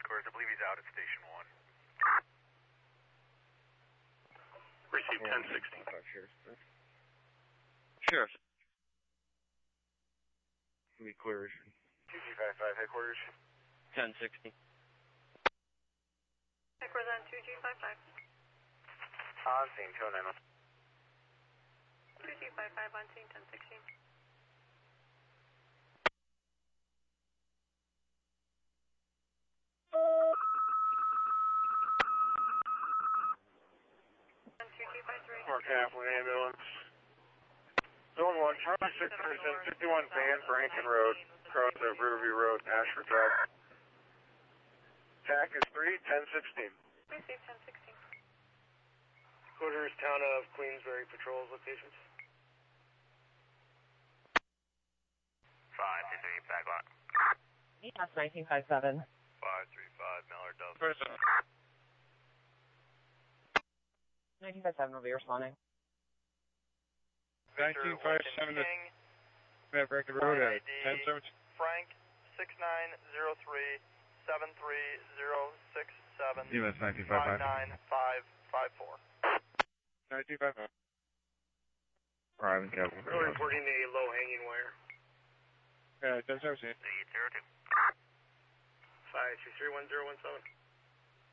Course. I believe he's out at Station 1. Receive 1016. Sheriff. Be clear. 2G55 headquarters. 1060. Headquarters on 2G55. On scene, 209. 2G55 on scene, 1016. On 2G53. Mark Halfway ambulance. Zone 1, Charlie 6 person, 51 van, Brankin Road, across the Riverview Road, Ashford Drive. TAC is 3-1016. Receive 1016. Quarters, town of Queensbury Patrol's locations. 523, back lot. That's 1957. 535, Mallard Dove. Person. 1957 will be responding. 1957 at Brankin Road at 1017. Frank 6903 73067 US 1955. 59554. 1955. Arriving Capital. We're reporting a low hanging wire. 1017. 802. 5231017.